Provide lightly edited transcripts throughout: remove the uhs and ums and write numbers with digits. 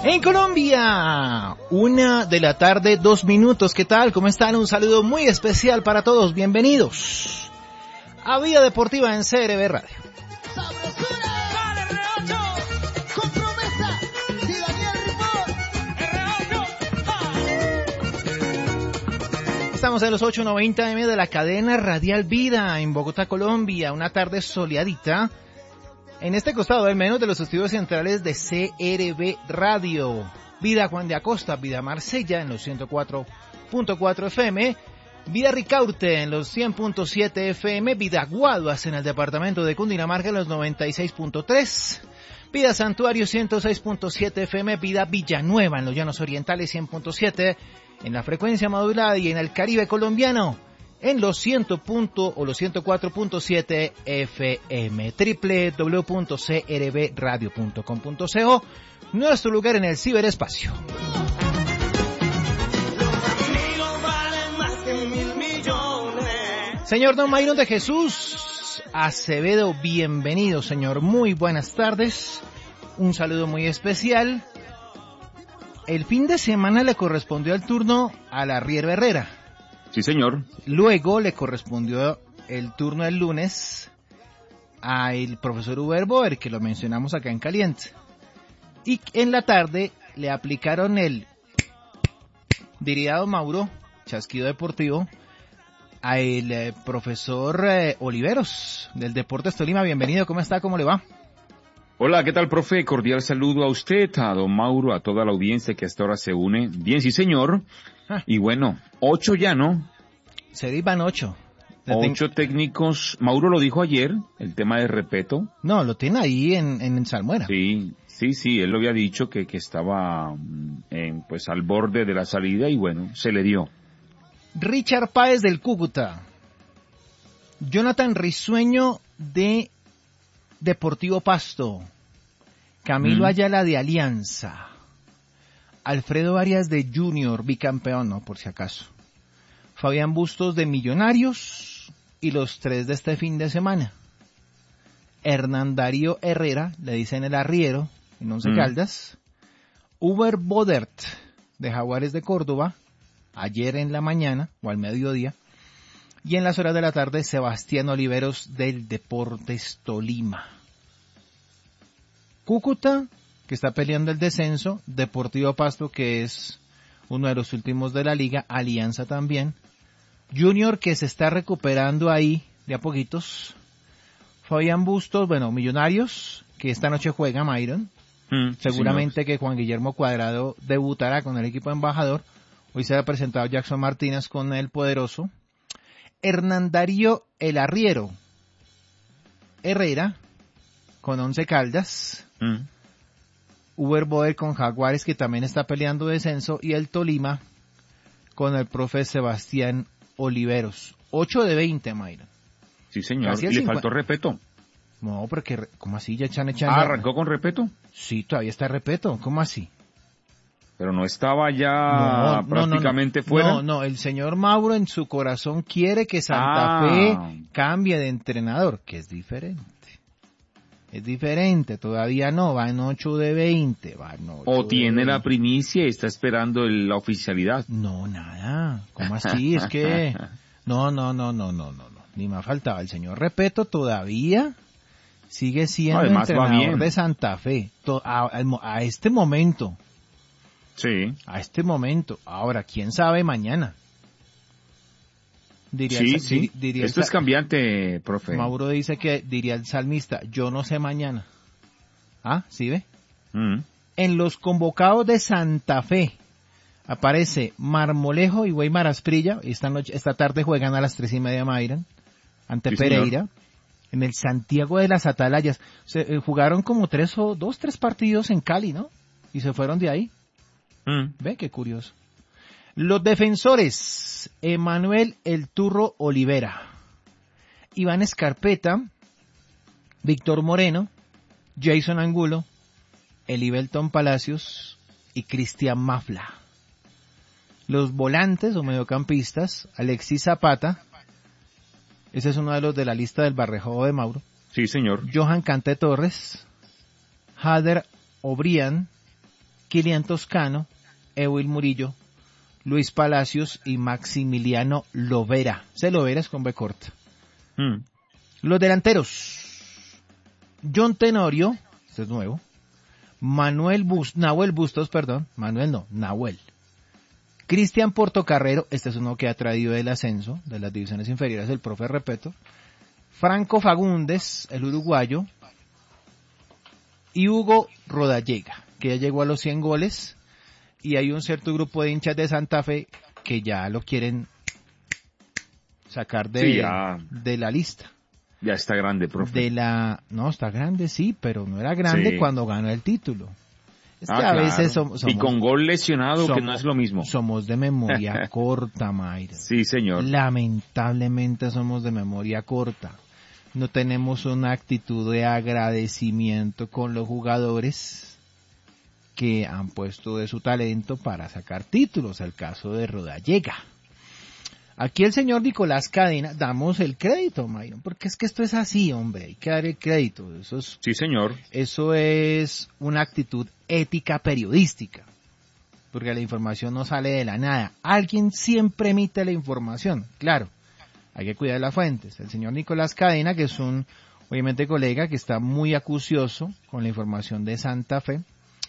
En Colombia, 1:00 2 minutos. ¿Qué tal? ¿Cómo están? Un saludo muy especial para todos. Bienvenidos a Vida Deportiva en CRB Radio. Estamos en los 890M de la cadena Radial Vida en Bogotá, Colombia. Una tarde soleadita en este costado del menos de los estudios centrales de CRB Radio. Vida Juan de Acosta, Vida Marsella en los 104.4 FM, Vida Ricaurte en los 100.7 FM, Vida Guaduas en el departamento de Cundinamarca en los 96.3, Vida Santuario 106.7 FM, Vida Villanueva en los Llanos Orientales 100.7 en la frecuencia modulada y en el Caribe colombiano en los 104.7 FM, www.crbradio.com.co, nuestro lugar en el ciberespacio. Señor Don Mayron de Jesús Acevedo, bienvenido, señor. Muy buenas tardes. Un saludo muy especial. El fin de semana le correspondió el turno al Arriero Herrera. Sí, señor. Luego le correspondió el turno el lunes al profesor Uber Boer, que lo mencionamos acá en Caliente. Y en la tarde le aplicaron el, diría don Mauro, chasquido deportivo, al profesor Oliveros, del Deportes Tolima. Bienvenido, ¿cómo está? ¿Cómo le va? Hola, ¿qué tal, profe? Cordial saludo a usted, a don Mauro, a toda la audiencia que hasta ahora se une. Bien, sí, señor. Y bueno, 8 ya, ¿no? Se iban 8. 8 técnicos. Mauro lo dijo ayer, el tema de respeto. No, lo tiene ahí en Salmuera. Sí, él lo había dicho que estaba pues al borde de la salida y bueno, se le dio. Richard Páez del Cúcuta. Jonathan Risueño de Deportivo Pasto. Camilo Ayala de Alianza. Alfredo Arias de Junior, bicampeón, no, por si acaso. Fabián Bustos de Millonarios y los 3 de este fin de semana. Hernán Darío Herrera, le dicen el arriero, en Once Caldas. Uber Bodert de Jaguares de Córdoba, ayer en la mañana o al mediodía. Y en las horas de la tarde, Sebastián Oliveros del Deportes Tolima. Cúcuta, que está peleando el descenso, Deportivo Pasto, que es uno de los últimos de la liga, Alianza también, Junior, que se está recuperando ahí de a poquitos, Fabián Bustos, bueno, Millonarios, que esta noche juega Myron, seguramente que Juan Guillermo Cuadrado debutará con el equipo embajador, hoy se ha presentado Jackson Martínez con el poderoso, Hernán Darío el Arriero Herrera, con Once Caldas, Uber Boer con Jaguares, que también está peleando descenso, y el Tolima con el profe Sebastián Oliveros. 8 de 20, Mayra. Sí, señor. ¿Y le faltó respeto? No, porque, ¿cómo así? Ya están echando... ¿Arrancó con respeto? Sí, todavía está respeto. ¿Cómo así? Pero no estaba ya prácticamente fuera. No, el señor Mauro en su corazón quiere que Santa Fe cambie de entrenador, que es diferente. Es diferente, todavía no, va en 8 de 20. Va en 8 o tiene de 20. La primicia y está esperando la oficialidad. No, nada. ¿Cómo así? Es que... No. Ni me faltaba. El señor Repeto todavía sigue siendo entrenador de Santa Fe. A este momento. Sí. A este momento. Ahora, ¿quién sabe mañana? Diría esto es cambiante, profe. Mauro dice que, diría el salmista, yo no sé mañana. ¿Ah? ¿Sí ve? En los convocados de Santa Fe aparece Marmolejo y Weimar Asprilla. Esta tarde juegan a las 3:30 Mayran ante Pereira. Señor. En el Santiago de las Atalayas. Jugaron como 3 partidos en Cali, ¿no? Y se fueron de ahí. Ve, qué curioso. Los defensores, Emanuel El Turro Olivera, Iván Escarpeta, Víctor Moreno, Jason Angulo, Elibelton Palacios y Cristian Mafla. Los volantes o mediocampistas, Alexis Zapata, ese es uno de los de la lista del Barrejobo de Mauro. Sí, señor. Johan Cante Torres, Hader O'Brien, Kilian Toscano, Ewil Murillo, Luis Palacios y Maximiliano Lovera. Ese Lovera es con B corta. Los delanteros. John Tenorio, este es nuevo. Nahuel Bustos. Cristian Portocarrero, este es uno que ha traído del ascenso, de las divisiones inferiores, el profe Repeto. Franco Fagundes, el uruguayo. Y Hugo Rodallega, que ya llegó a los 100 goles. Y hay un cierto grupo de hinchas de Santa Fe que ya lo quieren sacar de la lista. Ya está grande, profe. No, está grande, sí, pero no era grande cuando ganó el título. Es que a claro. veces somos... Y con gol lesionado, que no es lo mismo. Somos de memoria corta, Mayra. Sí, señor. Lamentablemente somos de memoria corta. No tenemos una actitud de agradecimiento con los jugadores que han puesto de su talento para sacar títulos. El caso de Rodallega. Aquí el señor Nicolás Cadena, damos el crédito, Mayron, porque es que esto es así, hombre, hay que dar el crédito. Sí, señor. Eso es una actitud ética periodística, porque la información no sale de la nada. Alguien siempre emite la información, claro, hay que cuidar las fuentes. El señor Nicolás Cadena, que es un, obviamente, colega que está muy acucioso con la información de Santa Fe,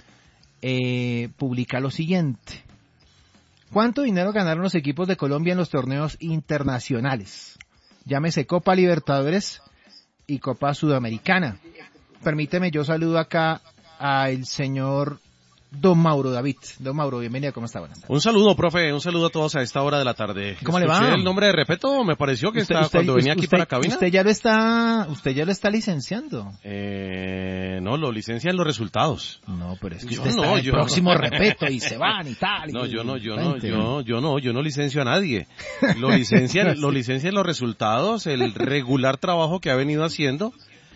publica lo siguiente. ¿Cuánto dinero ganaron los equipos de Colombia en los torneos internacionales? Llámese Copa Libertadores y Copa Sudamericana. Permíteme, yo saludo acá al señor Don Mauro David. Don Mauro, bienvenido, ¿cómo está? Buenas tardes. Un saludo, profe, un saludo a todos a esta hora de la tarde. ¿Cómo le va? El nombre de Repeto me pareció que cuando venía aquí para cabina. Usted ya lo está licenciando. No, lo licencian los resultados. No, pero es que usted está en el próximo Repeto y se van y tal. No, yo no licencio a nadie. Lo licencian los resultados, el regular trabajo que ha venido haciendo.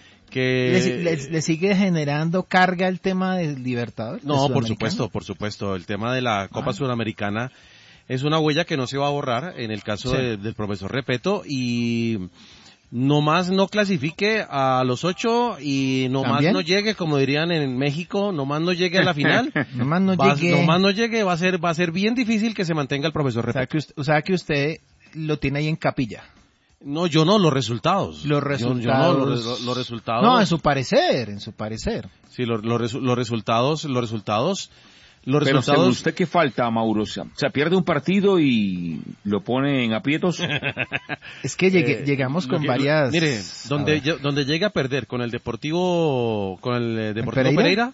Que ¿Le sigue generando carga el tema de Libertadores? No, por supuesto. El tema de la Copa Sudamericana es una huella que no se va a borrar en el caso del profesor Repeto, y nomás no clasifique a los 8 y nomás no llegue, como dirían en México, nomás no llegue a la final. nomás no llegue, va a ser bien difícil que se mantenga el profesor Repeto. O sea que usted lo tiene ahí en capilla. No, yo no, los resultados. Los resultados. Los resultados. No, en su parecer. Sí, los resultados. Pero según usted, ¿qué falta, Mauro? O sea, pierde un partido y lo pone en aprietos. Es que llegamos con varias... Mire, donde llega a perder con el Deportivo Pereira.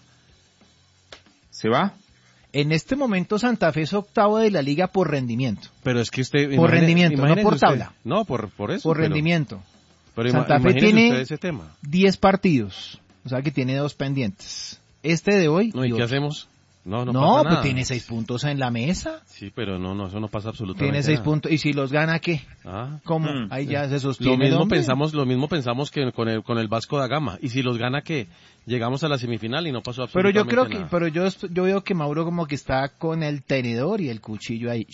¿Se va? En este momento Santa Fe es octavo de la liga por rendimiento. Pero es que usted... Por rendimiento, no por tabla. No, por eso. Por rendimiento. Pero Santa Fe tiene ese tema. 10 partidos, o sea que tiene 2 pendientes. Este de hoy... No, ¿y qué hacemos? No pasa pues nada. Tiene 6 puntos en la mesa. Sí, pero eso no pasa absolutamente Tiene 6 puntos, y si los gana, ¿qué? ¿Cómo? Ahí ya se sostiene. Lo mismo pensamos que con el Vasco da Gama. Y si los gana, ¿qué? Llegamos a la semifinal y no pasó absolutamente nada. Pero yo veo que Mauro como que está con el tenedor y el cuchillo ahí.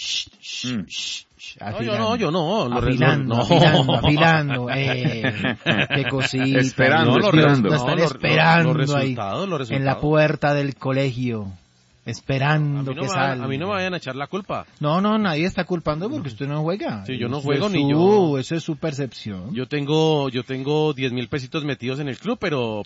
Afilando. Yo no. Afilando. Qué cosita. Esperando. Están esperando ahí en la puerta del colegio. Esperando que salga. A mí no me vayan a echar la culpa. No, nadie está culpando porque usted no juega. Sí, yo no juego ni yo. Eso es su percepción. Yo tengo 10,000 pesitos metidos en el club, pero...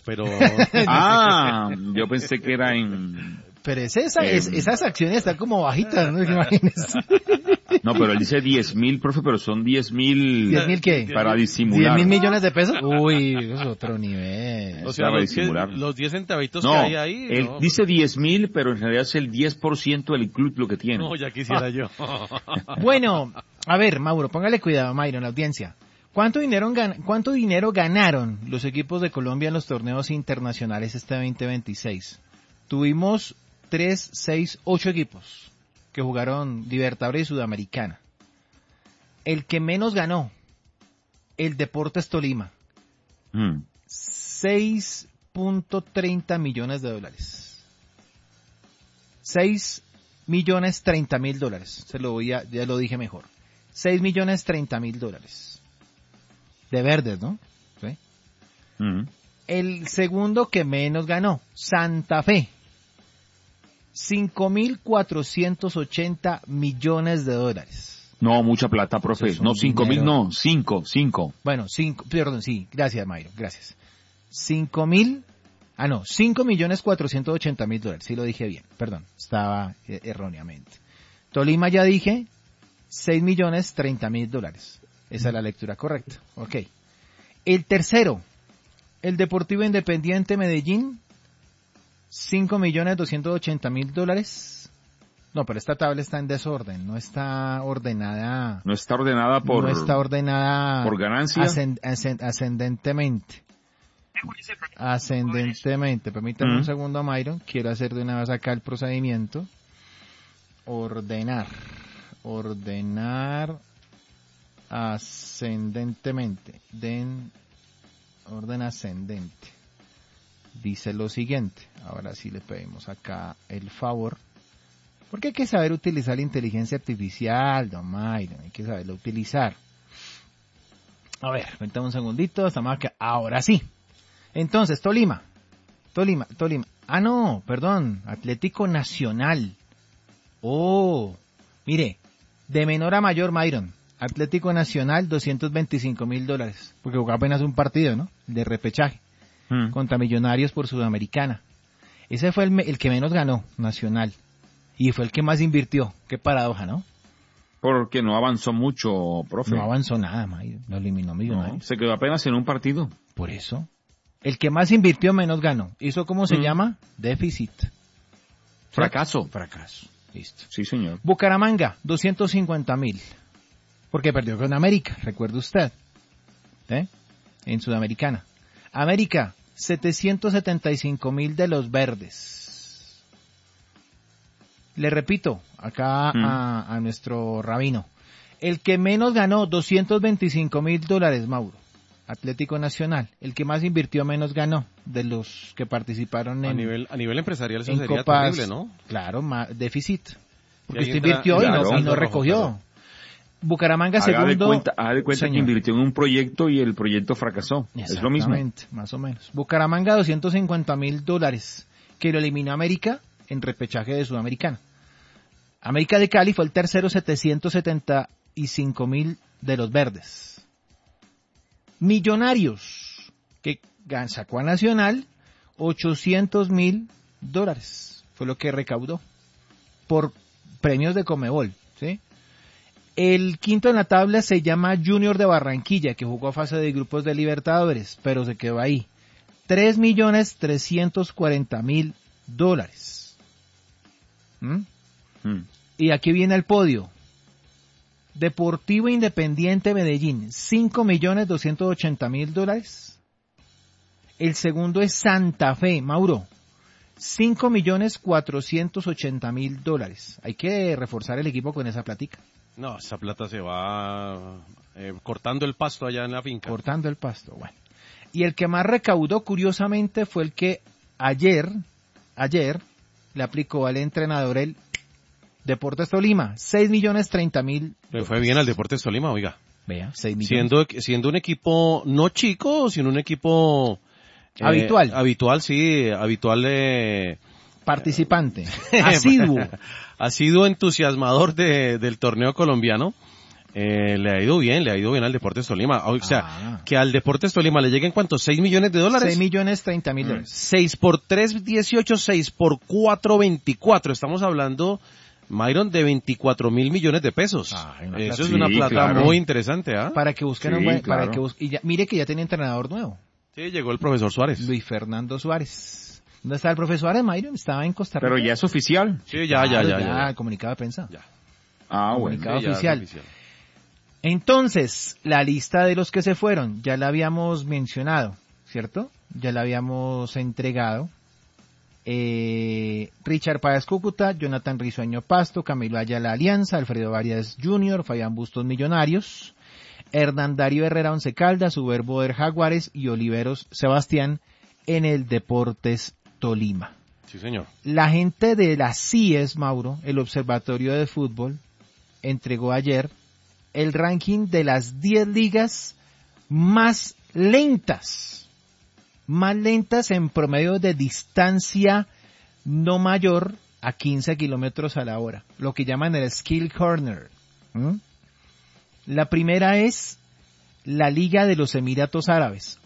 Yo pensé que era en... Pero esas acciones están como bajitas, ¿no? Imagínese. No, pero él dice 10,000, profe, pero son 10,000... ¿10,000 qué? Para disimular. ¿10,000 millones de pesos? Uy, eso es otro nivel. O sea, los 10 centavitos que hay ahí... Él dice 10,000, pero en realidad es el 10% del club lo que tiene. No, ya quisiera yo. Bueno, a ver, Mauro, póngale cuidado, Mayro, en la audiencia. ¿Cuánto dinero ganaron los equipos de Colombia en los torneos internacionales este 2026? Tuvimos 3, 6, 8 equipos que jugaron Libertadores y Sudamericana. El que menos ganó, el Deportes Tolima. 6.30 millones de dólares. 6.030.000 $. Ya lo dije mejor. 6.030.000 $. De verdes, ¿no? ¿Sí? El segundo que menos ganó, Santa Fe. 5.480 millones de dólares. No, mucha plata, profe. No, 5.000, no, 5. Bueno, 5, perdón, sí, gracias, Mayro, gracias. 5.480.000 dólares, sí lo dije bien, perdón, estaba erróneamente. Tolima ya dije, 6.030.000 dólares. Esa es la lectura correcta, ok. El tercero, el Deportivo Independiente Medellín, 5.280.000 dólares. No, pero esta tabla está en desorden, no está ordenada. No está ordenada por... No está ordenada... ¿Por ganancia? Ascendentemente. Ascendentemente. Permítame un segundo, Myron. Quiero hacer de una vez acá el procedimiento. Ordenar ascendentemente. Orden ascendente. Dice lo siguiente. Ahora sí le pedimos acá el favor. Porque hay que saber utilizar la inteligencia artificial, don Myron. Hay que saberlo utilizar. A ver, permítame un segundito. Estamos acá. Ahora sí. Entonces, Tolima. Ah, no, perdón. Atlético Nacional. Oh, mire. De menor a mayor, Myron. Atlético Nacional, 225.000 dólares. Porque jugó apenas un partido, ¿no? De repechaje. Contra Millonarios por Sudamericana. Ese fue el que menos ganó, Nacional. Y fue el que más invirtió. Qué paradoja, ¿no? Porque no avanzó mucho, profe. No avanzó nada, Myron. Lo eliminó Millonarios. No, se quedó apenas en un partido. Por eso. El que más invirtió, menos ganó. ¿Eso cómo se llama? Déficit. Fracaso. Listo. Sí, señor. Bucaramanga, 250.000. Porque perdió con América, recuerde usted. En Sudamericana. América, 775.000 de los verdes. Le repito, acá a nuestro rabino. El que menos ganó, 225.000 dólares, Mauro. Atlético Nacional. El que más invirtió, menos ganó de los que participaron en... A nivel empresarial eso sería copas, terrible, ¿no? Claro, déficit. Porque usted entra, invirtió y no recogió. Rojo, Bucaramanga segundo. Haga de cuenta que invirtió en un proyecto y el proyecto fracasó. Es lo mismo. Más o menos. Bucaramanga, 250.000 dólares, que lo eliminó América en repechaje de Sudamericana. América de Cali fue el tercero, 775.000 de los verdes. Millonarios, que sacó a Nacional, 800.000 dólares. Fue lo que recaudó por premios de Conmebol, ¿sí? El quinto en la tabla se llama Junior de Barranquilla, que jugó a fase de grupos de Libertadores, pero se quedó ahí. 3.340.000 dólares. Y aquí viene el podio. Deportivo Independiente Medellín, 5.280.000 dólares. El segundo es Santa Fe, Mauro, 5.480.000 dólares. Hay que reforzar el equipo con esa platica. No, esa plata se va cortando el pasto allá en la finca. Cortando el pasto, bueno. Y el que más recaudó, curiosamente, fue el que ayer le aplicó al entrenador el Deportes Tolima, 6.030.000. Le fue bien al Deportes Tolima, oiga. Vea, 6 millones. Siendo un equipo no chico, sino un equipo habitual. Habitual. Participante, asiduo. Asiduo entusiasmador del torneo colombiano. Le ha ido bien al Deportes Tolima. O sea, que al Deportes Tolima le lleguen ¿cuántos? ¿6 millones de dólares? 6.030.000 dólares. 6 por 3, 18, 6 por 4, 24. Estamos hablando, Myron, de 24 mil millones de pesos. Eso es una plata muy interesante, ¿ah? Para que busquen y ya, mire que ya tiene entrenador nuevo. Sí, llegó el profesor Suárez. Luis Fernando Suárez. ¿Dónde está el profesor Suárez, Myron? Estaba en Costa Rica. Pero ya es oficial. Sí, ya. El comunicado de prensa. Ya. Comunicado bueno. oficial. Entonces, la lista de los que se fueron, ya la habíamos mencionado, ¿cierto? Ya la habíamos entregado. Richard Páez Cúcuta, Jonathan Risueño Pasto, Camilo Ayala Alianza, Alfredo Arias Jr., Fabián Bustos Millonarios, Hernán Darío Herrera Once Caldas, Uber Boder Jaguares y Oliveros Sebastián en el Deportes Tolima. Sí, señor. La gente de la CIES, Mauro, el Observatorio de Fútbol, entregó ayer el ranking de las 10 ligas más lentas en promedio de distancia no mayor a 15 kilómetros a la hora, lo que llaman el Skill Corner. La primera es la Liga de los Emiratos Árabes,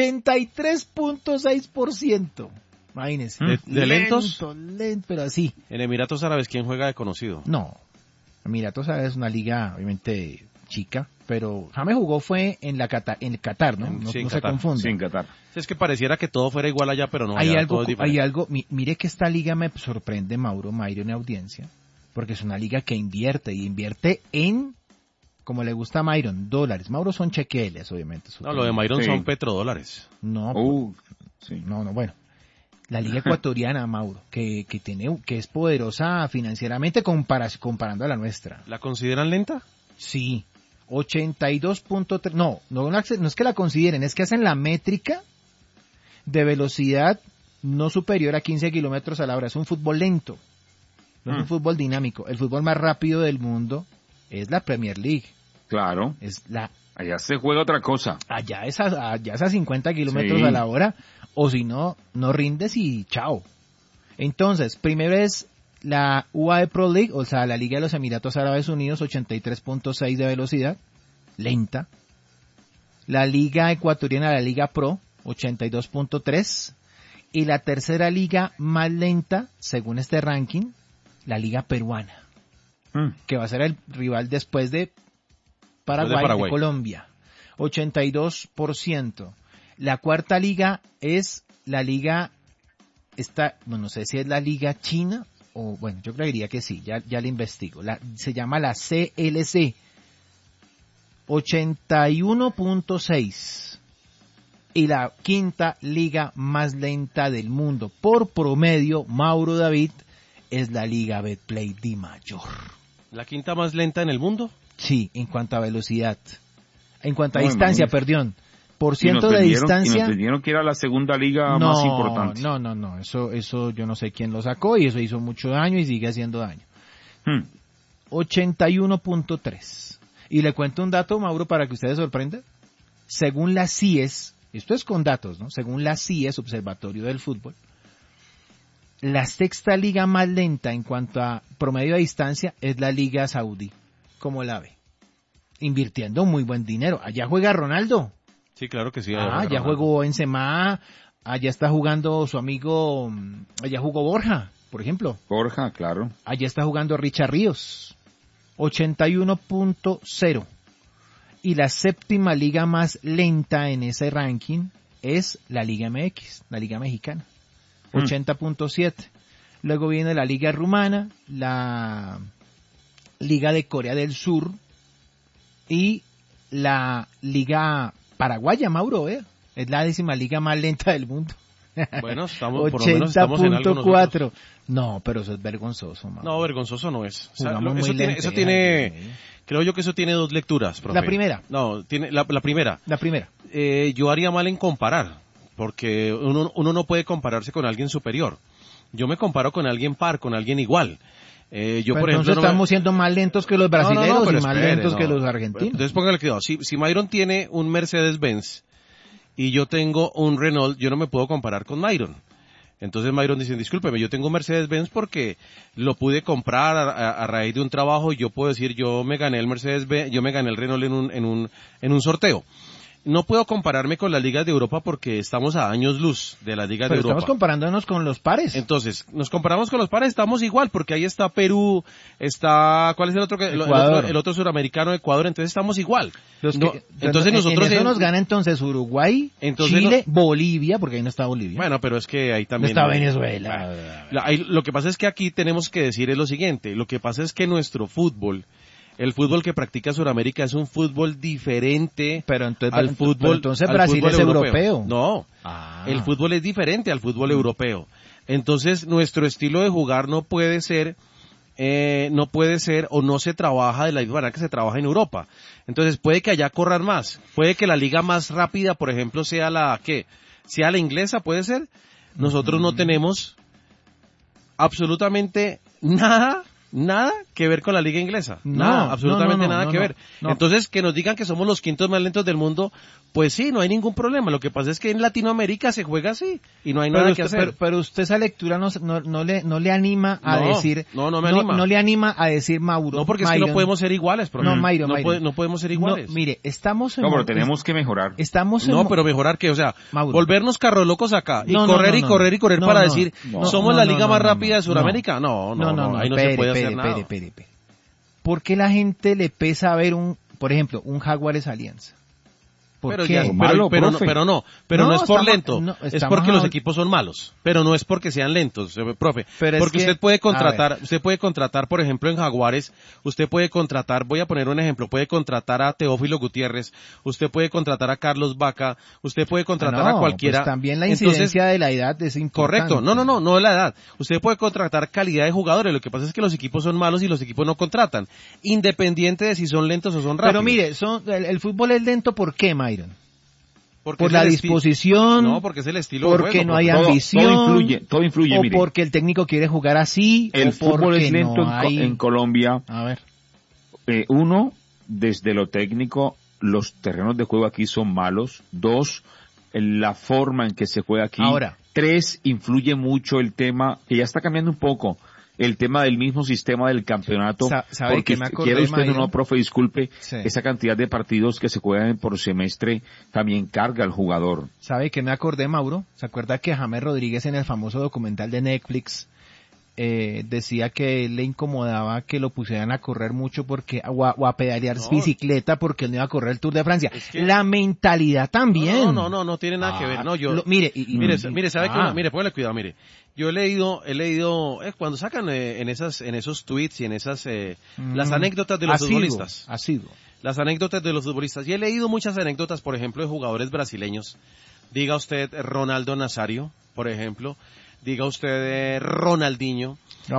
83.6%. Imagínense. ¿De lentos? Lento, pero así. En Emiratos Árabes, ¿quién juega de conocido? No, Emiratos Árabes es una liga, obviamente, chica, pero James jugó fue en el Qatar, ¿no? No, Sí, no se Qatar. confunda. Sí, en Qatar. Es que pareciera que todo fuera igual allá, pero no. Hay allá todo es diferente. algo, mire que esta liga me sorprende, Mauro, Mayron y audiencia, porque es una liga que invierte en, como le gusta a Mayron, dólares. Mauro son chequeles, obviamente. No, lo de Mayron Sí. son petrodólares. No, Sí. no, bueno. La liga ecuatoriana, Mauro, que es poderosa financieramente comparando a la nuestra. ¿La consideran lenta? Sí, 82.3, no es que la consideren, es que hacen la métrica de velocidad no superior a 15 kilómetros a la hora. Es un fútbol lento, no es un fútbol dinámico. El fútbol más rápido del mundo es la Premier League. Claro. Allá se juega otra cosa. Allá es a 50 kilómetros Sí. a la hora, o si no, no rindes y chao. Entonces, primero es la UAE Pro League, o sea, la Liga de los Emiratos Árabes Unidos, 83.6 de velocidad, lenta. La Liga Ecuatoriana, la Liga Pro, 82.3. Y la tercera liga más lenta, según este ranking, la Liga Peruana, que va a ser el rival después de Paraguay. De Colombia, 82%. La cuarta liga es la liga, no sé si es la liga china, o bueno, yo creería que sí, ya la investigo. Se llama la CLC, 81.6. Y la quinta liga más lenta del mundo, por promedio, Mauro David, es la Liga Betplay Di Mayor. ¿La quinta más lenta en el mundo? Sí, en cuanto a velocidad. En cuanto a distancia, perdón. Por ciento de Y distancia. nos vendieron que era la segunda liga más importante. No. Eso yo no sé quién lo sacó y eso hizo mucho daño y sigue haciendo daño. 81.3. Y le cuento un dato, Mauro, para que ustedes sorprendan. Según la CIES, esto es con datos, ¿no? Según la CIES, Observatorio del Fútbol, la sexta liga más lenta en cuanto a promedio de distancia es la Liga Saudí. ¿Cómo la ve? Invirtiendo muy buen dinero. Allá juega Ronaldo. Sí, claro que sí. Ya jugó Benzema, allá está jugando su amigo, allá jugó Borja, por ejemplo. Borja, claro. Allá está jugando Richard Ríos, 81.0. Y la séptima liga más lenta en ese ranking es la Liga MX, la Liga Mexicana, 80.7. Luego viene la Liga Rumana, la Liga de Corea del Sur y la Liga Paraguaya, Mauro, es la 10ª liga más lenta del mundo. Bueno, por lo menos estamos en algo nosotros. No, pero eso es vergonzoso, Mauro. No, vergonzoso no es. O sea, eso tiene, creo yo que eso tiene dos lecturas, profe. La primera. No, tiene la primera. La primera. Yo haría mal en comparar, porque uno no puede compararse con alguien superior. Yo me comparo con alguien par, con alguien igual. Por ejemplo, entonces estamos siendo más lentos que los brasileños y más lentos que los argentinos. Entonces póngale cuidado. Si Mayron tiene un Mercedes-Benz y yo tengo un Renault, yo no me puedo comparar con Mayron. Entonces Mayron dice, discúlpeme, yo tengo un Mercedes-Benz porque lo pude comprar a raíz de un trabajo y yo puedo decir, yo me gané el Mercedes-Benz, yo me gané el Renault en un sorteo. No puedo compararme con las ligas de Europa porque estamos a años luz de las ligas de Europa. Pero estamos comparándonos con los pares. Entonces, nos comparamos con los pares, estamos igual, porque ahí está Perú, ¿cuál es el otro? El otro suramericano, Ecuador, entonces estamos igual. Entonces nosotros... En eso nos gana entonces Uruguay, Chile, Bolivia, porque ahí no está Bolivia. Bueno, pero es que ahí también... No está Venezuela. Lo que pasa es que aquí tenemos que decir es lo siguiente, lo que pasa es que nuestro fútbol... El fútbol que practica Sudamérica es un fútbol diferente al fútbol. Pero entonces Brasil es europeo. No, el fútbol es diferente al fútbol europeo. Entonces nuestro estilo de jugar no puede ser o no se trabaja de la misma manera que se trabaja en Europa. Entonces puede que allá corran más, puede que la liga más rápida, por ejemplo, sea la inglesa, puede ser. Nosotros no tenemos absolutamente nada que ver con la liga inglesa. No, Nada, absolutamente no, nada que ver. no. Entonces, que nos digan que somos los quintos más lentos del mundo, pues sí, no hay ningún problema. Lo que pasa es que en Latinoamérica se juega así y no hay nada que hacer. Pero usted esa lectura no le anima a decir... No me anima. No le anima a decir, Mauro. No, porque Myron, es que no podemos ser iguales, profe. No, Myron, no podemos ser iguales. No, mire, estamos en... No, pero tenemos que mejorar. Pero mejorar que, o sea, Mauro. volvernos carro locos acá y No, correr no, y no, correr y correr no, para no, decir, no, somos no, la no, liga no, más no, rápida de no. Sudamérica. No, ahí no se puede hacer nada. Espere. ¿Por qué la gente le pesa ver por ejemplo, un Jaguares Alianza? ¿Por Pero qué? ya, pero no es por lento, es porque los equipos son malos, pero no es porque sean lentos, profe, porque usted puede contratar, por ejemplo, en Jaguares, usted puede contratar, voy a poner un ejemplo, puede contratar a Teófilo Gutiérrez, usted puede contratar a Carlos Vaca, usted puede contratar a cualquiera. Pues también la incidencia de la edad es importante. Correcto, no es la edad, usted puede contratar calidad de jugadores, lo que pasa es que los equipos son malos y los equipos no contratan, independiente de si son lentos o son rápidos. Pero mire, el fútbol es lento, ¿por qué, Myron? Porque por la disposición, no, porque es el estilo de porque juego, no hay ambición, todo influye, o mire. porque el técnico quiere jugar así, el fútbol es lento hay... en Colombia. A ver. Uno, desde lo técnico, los terrenos de juego aquí son malos. Dos, la forma en que se juega aquí. Ahora. Tres, influye mucho el tema, que ya está cambiando un poco, el tema del mismo sistema del campeonato. ¿Sabe porque que me acordé, quiere usted Mayron? o no, profe, disculpe, Sí. esa cantidad de partidos que se juegan por semestre también carga al jugador. ¿Sabe que me acordé, Mauro? ¿Se acuerda que James Rodríguez en el famoso documental de Netflix decía que le incomodaba que lo pusieran a correr mucho porque o a pedalear bicicleta porque él no iba a correr el Tour de Francia? Es que... La mentalidad también. No tiene nada que ver. No, mire, ¿sabe qué? Mire, póngale cuidado, mire. Yo he leído, cuando sacan en esos tweets y en esas, las anécdotas de los futbolistas. Las anécdotas de los futbolistas. Y he leído muchas anécdotas, por ejemplo, de jugadores brasileños. Diga usted Ronaldo Nazario, por ejemplo. Diga usted Ronaldinho.